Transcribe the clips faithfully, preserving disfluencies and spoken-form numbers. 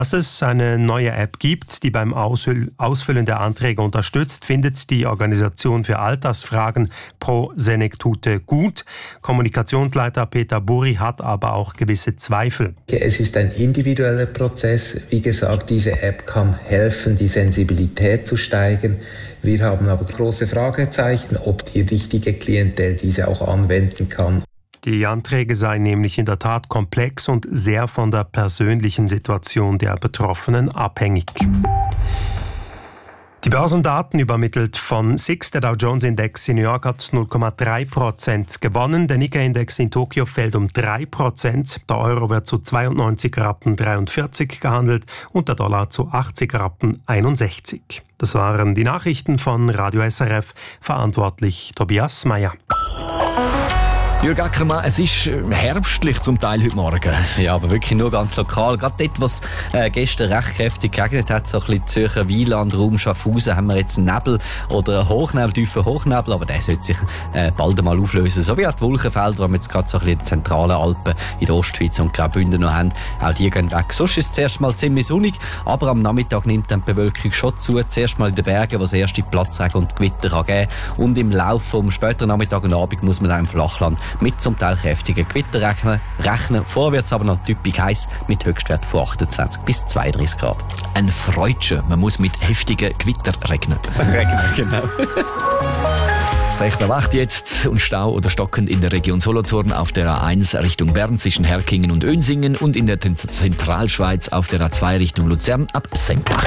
Dass es eine neue App gibt, die beim Ausfüllen der Anträge unterstützt, findet die Organisation für Altersfragen Pro Senectute gut. Kommunikationsleiter Peter Burri hat aber auch gewisse Zweifel. Es ist ein individueller Prozess. Wie gesagt, diese App kann helfen, die Sensibilität zu steigern. Wir haben aber große Fragezeichen, ob die richtige Klientel diese auch anwenden kann. Die Anträge seien nämlich in der Tat komplex und sehr von der persönlichen Situation der Betroffenen abhängig. Die Börsendaten übermittelt von S I X. Der Dow Jones Index in New York hat null Komma drei Prozent gewonnen. Der Nikkei-Index in Tokio fällt um drei Prozent. Der Euro wird zu zweiundneunzig Rappen dreiundvierzig gehandelt und der Dollar zu achtzig Rappen einundsechzig. Das waren die Nachrichten von Radio S R F. Verantwortlich Tobias Meyer. Jürg Ackermann, es ist herbstlich zum Teil heute Morgen. Ja, aber wirklich nur ganz lokal. Gerade dort, was äh, gestern recht kräftig geregnet hat, so ein bisschen Zürcher Wieland, Raum Schaffhausen, haben wir jetzt Nebel oder Hochnebel, tiefen Hochnebel, aber der sollte sich äh, bald einmal auflösen. So wie auch die Wolkenfelder, die wir jetzt gerade so ein bisschen in den zentralen Alpen, in der Ostschweiz und Graubünden noch haben, auch die gehen weg. Sonst ist es zuerst mal ziemlich sonnig, aber am Nachmittag nimmt dann die Bewölkung schon zu. Zuerst mal in den Bergen, wo es erste Platzregen und Gewitter kann geben kann. Und im Laufe vom späteren Nachmittag und Abend muss man dann im Flachland mit zum Teil kräftigen Gewitter rechnen. rechnen. Vorwärts aber noch typisch heiß mit Höchstwert von achtundzwanzig bis zweiunddreißig Grad. Ein Freudchen. Man muss mit heftigen Gewitter regnen. Regnen, genau. sechs Uhr acht jetzt und Stau oder stockend in der Region Solothurn auf der A eins Richtung Bern zwischen Herkingen und Önsingen und in der Zentralschweiz auf der A zwei Richtung Luzern ab Sempach.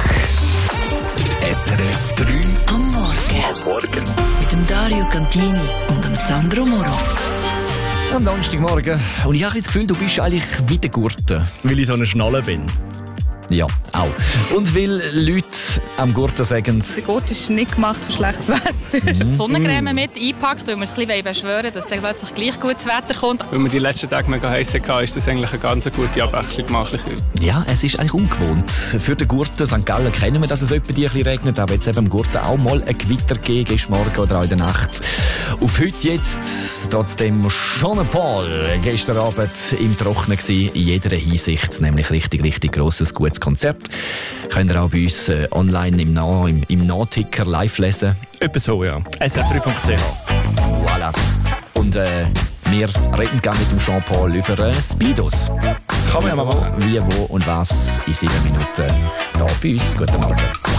S R F drei am Morgen. Am Morgen. Mit dem Dario Cantini und dem Sandro Moro. Am Donnerstagmorgen. Und ich habe das Gefühl, du bist eigentlich wie der Gurte. Weil ich so eine Schnalle bin. Ja, auch. Und weil Leute am Gurten sagen... Der Gurt ist nicht gemacht für schlechtes Wetter. Mm. Sonnencreme mit einpackt, weil wir es ein bisschen beschwören, dass dann plötzlich gleich gutes Wetter kommt. Wenn wir die letzten Tage mega heiß hatten, ist das eigentlich eine ganz gute Abwechslung gemacht. Ja, es ist eigentlich ungewohnt. Für den Gurten Sankt Gallen kennen wir, dass es etwa die ein bisschen regnet, aber jetzt eben am Gurten auch mal ein Gewitter gegeben ist, morgen oder auch in der Nacht. Auf heute jetzt trotzdem Jean Paul gestern Abend im Trocknen gewesen, in jeder Hinsicht, nämlich richtig, richtig grosses, gutes Konzert. Könnt ihr auch bei uns äh, online im, Na- im, im Nahticker live lesen. Etwa so, ja. S R drei Punkt C H. Voilà. Und äh, wir reden gerne mit dem Jean Paul über äh, Speedos. Kann man ja mal machen. Wie, wo und was in sieben Minuten da bei uns. Guten Morgen.